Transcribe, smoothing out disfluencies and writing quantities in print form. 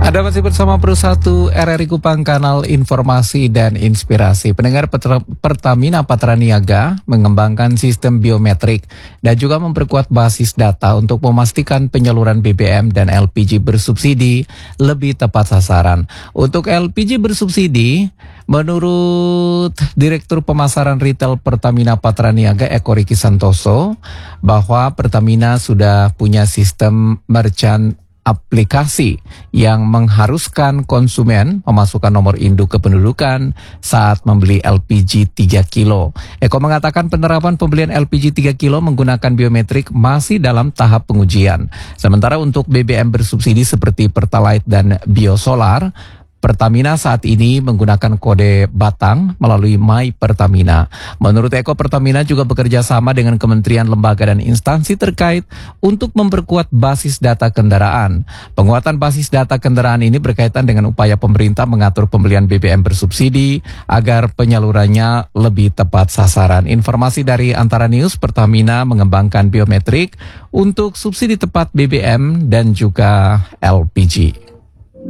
Anda masih bersama Pro 1 RRI Kupang, kanal informasi dan inspirasi. Pendengar, Pertamina Patraniaga mengembangkan sistem biometrik dan juga memperkuat basis data untuk memastikan penyaluran BBM dan LPG bersubsidi lebih tepat sasaran. Untuk LPG bersubsidi, menurut Direktur Pemasaran Retail Pertamina Patraniaga Eko Riki Santoso, bahwa Pertamina sudah punya sistem merchant aplikasi yang mengharuskan konsumen memasukkan nomor induk kependudukan saat membeli LPG 3 kilo. Eko mengatakan penerapan pembelian LPG 3 kilo menggunakan biometrik masih dalam tahap pengujian. Sementara untuk BBM bersubsidi seperti Pertalite dan Biosolar, Pertamina saat ini menggunakan kode Batang melalui My Pertamina. Menurut Eko, Pertamina juga bekerja sama dengan kementerian, lembaga, dan instansi terkait untuk memperkuat basis data kendaraan. Penguatan basis data kendaraan ini berkaitan dengan upaya pemerintah mengatur pembelian BBM bersubsidi agar penyalurannya lebih tepat sasaran. Informasi dari Antara News, Pertamina mengembangkan biometrik untuk subsidi tepat BBM dan juga LPG.